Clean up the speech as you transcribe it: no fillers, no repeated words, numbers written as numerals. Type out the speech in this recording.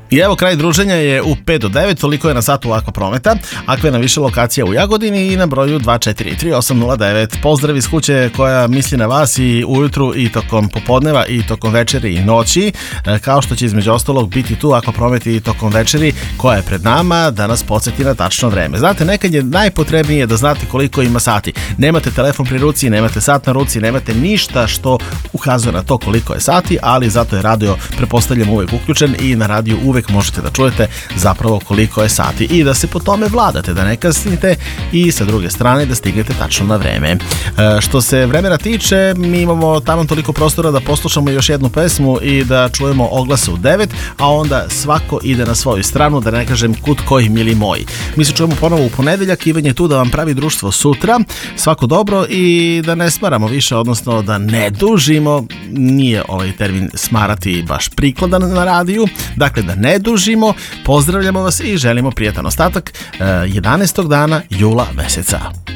I evo, kraj druženja je u 5 do 9, toliko je na satu Aqua Prometa. Aqua je na više lokacija u Jagodini i na broju 243-3809. Pozdrav iz kuće koja misli na vas i ujutru i tokom popodneva i tokom večeri i noći, kao što će između ostalog biti tu Aqua Promet i tokom večeri koja je pred nama da nas podsjeti na tačno vreme. Znate, nekad je najpotrebnije da znate koliko ima sati. Nemate telefon pri ruci, nemate sat na ruci, nemate ništa što ukazuje na to koliko je sati, ali zato je radio, pretpostavljam, uvek uključen i na radiju uvek možete da čujete zapravo koliko je sati i da se po tome vladate, da ne kasnite i sa druge strane da stignete tačno na vreme. Što se vremena tiče, mi imamo tamo toliko prostora da poslušamo još jednu pesmu i da čujemo oglase u 9, a onda svako ide na svoju stranu, da ne kažem kud koji mili moji. Mi se čujemo ponovo u ponedeljak, Ivan je tu da vam pravi društvo sutra. Svako dobro i da ne smaramo više, odnosno da ne dužimo, nije ovaj termin smarati baš prikladan na radiju, dakle da ne dužimo, pozdravljamo vas i želimo prijatan ostatak 11. dana jula meseca.